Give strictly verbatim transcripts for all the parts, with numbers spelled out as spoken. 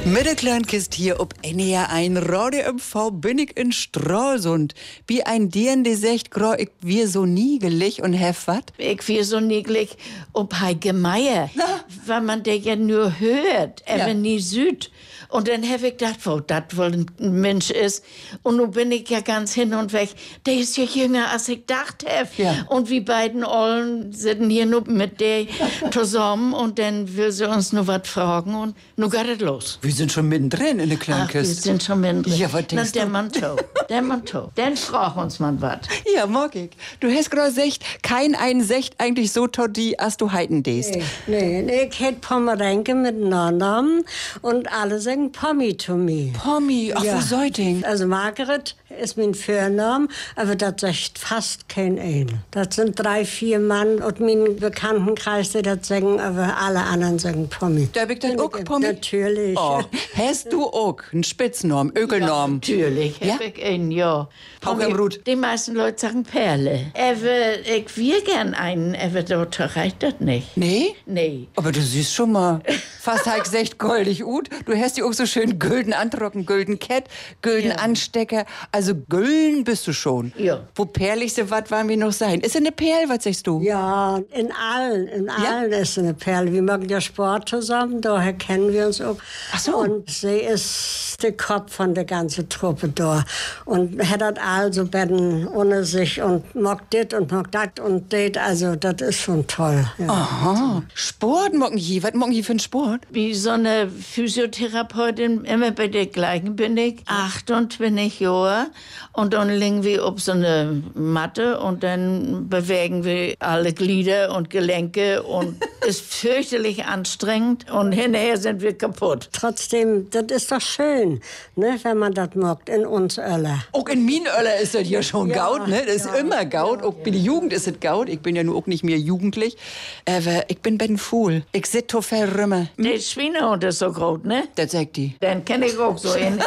Mit der Kleinkist hier ob N E R ein Radio M V bin ich in Stralsund. Wie ein Dien, die sagt, gro, ich wir so niegelig und hef wat? Ich wir so niegelig ob hei Gemeier, weil man der ja nur hört, aber Ja. nie süd. Und dann hab ich gedacht, wo das wohl ein Mensch ist. Und nun bin ich ja ganz hin und weg. Der ist ja jünger, als ich dachte. Ja. Und wir beiden Ollen sitzen hier nur mit der zusammen und dann will sie uns nur was fragen und nun geht es los. Wir sind schon mittendrin in der Ach, wir Kleinkist. sind schon mittendrin. Ja, was Na, denkst der du? Mann to, der Mann to. Dann frag uns mal was. Ja, mag ich. Du hast gerade gesagt, kein ein Secht eigentlich so toddy, als du heiten dest. Nee, nee, ich hätt Pomerenke mit Nachnamen und alle sagen Pommi to me. Pommi, ach, Ja. wo sollting? Also Margaret ist mein Vorname, aber das sagt fast kein ein. Das sind drei, vier Mann und mein Bekanntenkreis, die das sagen, aber alle anderen sagen Pommi. Da hab ich dann auch Pommi? Natürlich. Oh, hast du auch einen Spitznamen, Ökelnamen? Natürlich, Ja? hab ich einen, ja. Auch im Rut? Die meisten Leute sagen Perle. Aber ich will gern einen, aber dort reicht das nicht. Nee? Nee. Aber du siehst schon mal, fast halt gesagt goldig ut. Du hast ja auch so schön gülden Antrocken, gülden Kett, gülden Ja. Anstecker. Also gülden bist du schon. Ja. Wo perligste wat wollen wir noch sein? Ist eine Perl, was sagst du? Ja, in allen, in allen ist eine Perle. Wir machen ja Sport zusammen, daher kennen wir uns auch. Ach so. Und sie ist der Kopf von der ganzen Truppe da. Und hat das also Betten ohne sich und mag dit und mag dat und det. Also, das ist schon toll. Ja. Aha. Sport morgen hier. Was morgen hier für ein Sport? Wie so eine Physiotherapeutin, immer bei der gleichen bin ich, achtundzwanzig Jahre. Und dann liegen wir auf so eine Matte und dann bewegen wir alle Glieder und Gelenke und ist fürchterlich anstrengend und hinterher sind wir kaputt. Trotzdem, das ist doch schön, ne, wenn man das mag, in uns alle. Auch in Minöller ist das ja schon Ja, Gaut, ne? Das ist ja, immer Gaut. Auch bei der Jugend ist es Gaut. Ich bin ja nur auch nicht mehr jugendlich. Aber ich bin Ben Fool. Ich sit to verrümmer. Der Schweinehund ist so groß, ne? Das sagt die. Den kenne ich auch so. In,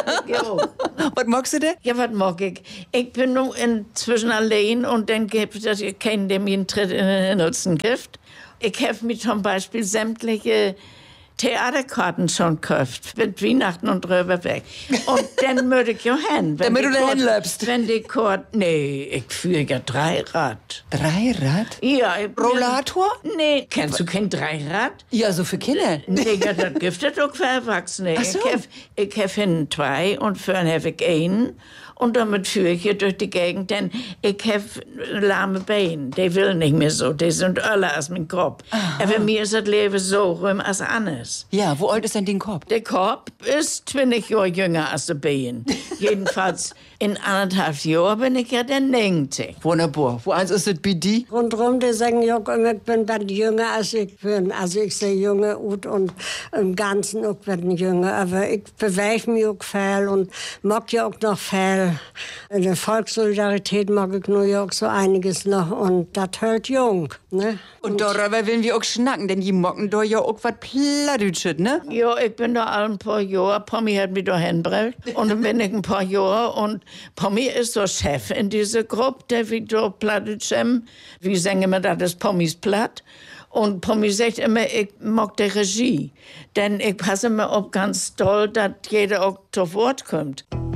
Was magst du denn? ja, was mag ich? Ich bin nun inzwischen allein und dann gibt es keinen, der mir einen Tritt in den Nutzen gibt. Ich habe mir zum Beispiel sämtliche Theaterkarten schon gekauft, mit Weihnachten und drüber weg. Und dann würde ich ja hin. wenn Damit die du da Karte- hinläufst. Wenn die Karte, nee, ich führe ja Dreirad. Dreirad? Ja. ich- Rollator? Nee, kennst du kein Dreirad? Ja, so für Kinder. Nee, ja, das gibt es auch für Erwachsene. Ach so. Ich habe ich hab hinten zwei und vorne habe ich einen. Und damit führe ich hier durch die Gegend, denn ich habe lahme Beine. Die will nicht mehr so, die sind öller als mein Kopf. Aber mir ist das Leben so rum als anders. Ja, wo alt ist denn dein Kopf? Der Kopf ist zwanzig Jahre jünger als der Bein. Jedenfalls in anderthalb Jahren bin ich ja dann neunzig. Wunderbar. Wo eins ist es bei dir? Rundrum, die sagen ja auch immer, ich bin dann jünger als ich bin. Also ich sehe junge gut und im Ganzen auch bin jünger. Aber ich bewege mich auch viel und mag ja auch noch viel. In der Volkssolidarität mag ich nur ja auch so einiges noch und das hält jung. Ne? Und darüber wollen wir auch schnacken, denn die mocken da ja auch was Plattdütsches, ne? Ja, ich bin da all ein paar Jahre. Pommi hat mich da hingebracht. Und dann bin ich ein paar Jahre. Und Pommi ist so Chef in dieser Gruppe, der wie da Plattdütschem. Wie sagen wir, das ist Pommis Platt. Und Pommi sagt immer, ich mag die Regie. Denn ich passe mir auf ganz doll, dass jeder auch zu Wort kommt.